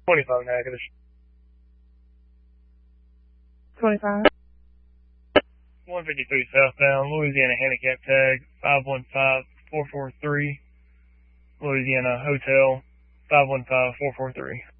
25 negatives. 25. 153 southbound, Louisiana handicap tag 515443, Louisiana Hotel 515443.